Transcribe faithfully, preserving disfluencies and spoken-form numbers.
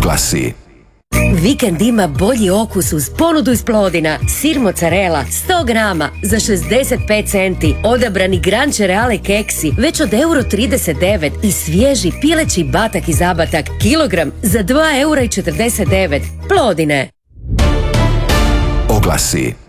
Oglasi. Vikend ima bolji okus uz ponudu iz Plodina. Sir mozzarella sto grama za šezdeset pet centi. Odabrani Gran Cereale keksi već od euro trideset devet i svježi pileći batak i zabatak kilogram za dva eura i četrdeset devet. Plodine. Oglasi.